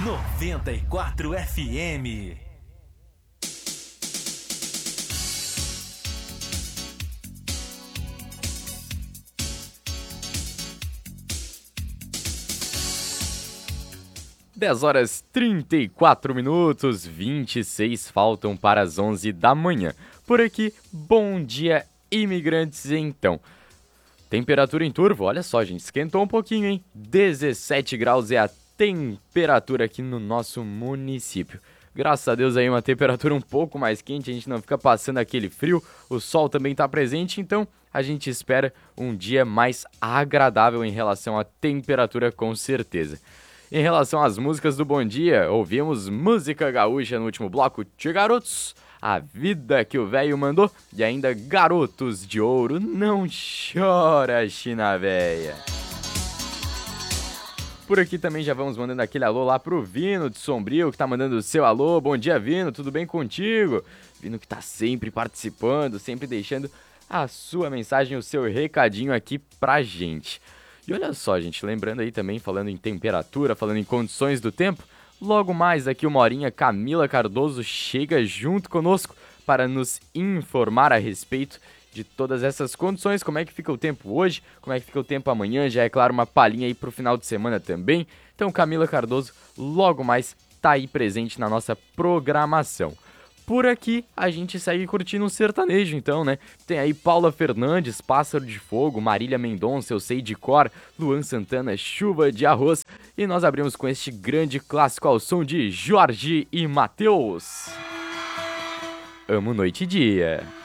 94 FM. Dez horas 34 minutos, 26 faltam para as 11 da manhã. Por aqui, bom dia, imigrantes, então. Temperatura em Turvo, olha só, gente, esquentou um pouquinho, hein? 17 graus é a temperatura aqui no nosso município. Graças a Deus aí uma temperatura um pouco mais quente, a gente não fica passando aquele frio, o sol também está presente, então a gente espera um dia mais agradável em relação à temperatura, com certeza. Em relação às músicas do Bom Dia, ouvimos música gaúcha no último bloco, Tchê Garotos, A Vida que o Velho Mandou, e ainda Garotos de Ouro, Não Chora, China Véia. Por aqui também já vamos mandando aquele alô lá pro Vino de Sombrio, que tá mandando o seu alô. Bom dia, Vino, tudo bem contigo? Vino que tá sempre participando, sempre deixando a sua mensagem, o seu recadinho aqui pra gente. E olha só, gente, lembrando aí também, falando em temperatura, falando em condições do tempo, logo mais daqui uma horinha, Camila Cardoso chega junto conosco para nos informar a respeito de todas essas condições, como é que fica o tempo hoje, como é que fica o tempo amanhã, já é claro uma palhinha aí pro final de semana também. Então Camila Cardoso logo mais tá aí presente na nossa programação. Por aqui, a gente segue curtindo um sertanejo, então, né? Tem aí Paula Fernandes, Pássaro de Fogo, Marília Mendonça, Eu Sei de Cor, Luan Santana, Chuva de Arroz. E nós abrimos com este grande clássico ao som de Jorge e Mateus. Amo Noite e Dia.